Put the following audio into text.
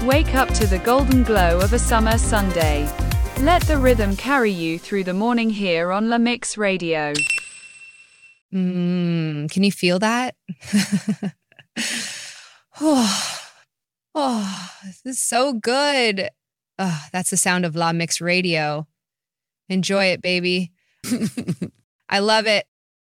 Wake up to the golden glow of a summer Sunday. Let the rhythm carry you through the morning here on La Mix Radio. Can you feel that? This is so good. Oh, that's the sound of La Mix Radio. Enjoy it, baby. I love it.